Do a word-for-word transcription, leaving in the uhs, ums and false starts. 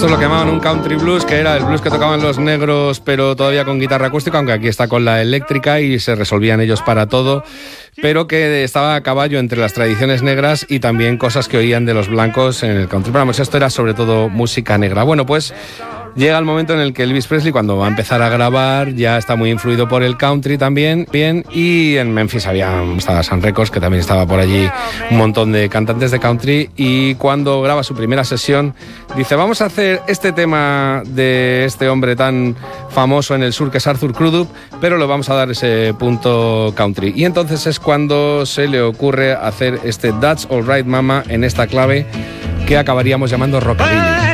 Esto es lo que llamaban un country blues, que era el blues que tocaban los negros, pero todavía con guitarra acústica, aunque aquí está con la eléctrica y se resolvían ellos para todo, pero que estaba a caballo entre las tradiciones negras y también cosas que oían de los blancos en el country. Pero vamos, esto era sobre todo música negra. Bueno, pues llega el momento en el que Elvis Presley, cuando va a empezar a grabar, ya está muy influido por el country también, bien, y en Memphis había estaba Sun Records, que también estaba por allí un montón de cantantes de country, y cuando graba su primera sesión, dice, vamos a hacer este tema de este hombre tan famoso en el sur, que es Arthur Crudup, pero lo vamos a dar ese punto country. Y entonces es cuando se le ocurre hacer este That's All Right Mama en esta clave que acabaríamos llamando rockabilly.